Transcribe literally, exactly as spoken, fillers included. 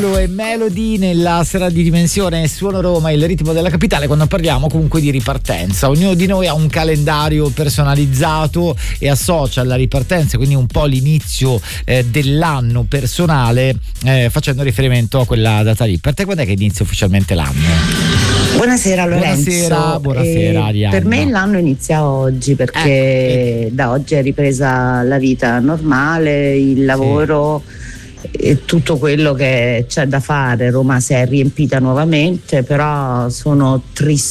Paolo e Melody nella sera di Dimensione Suono Roma, il ritmo della capitale, quando parliamo comunque di ripartenza. Ognuno di noi ha un calendario personalizzato e associa alla ripartenza, quindi un po' l'inizio eh, dell'anno personale, eh, facendo riferimento a quella data lì. Per te quando è che inizia ufficialmente l'anno? Buonasera Lorenzo. Buonasera, buonasera eh, Per me l'anno inizia oggi perché eh. da oggi è ripresa la vita normale, il lavoro, sì, e tutto quello che c'è da fare. Roma si è riempita nuovamente, però sono triste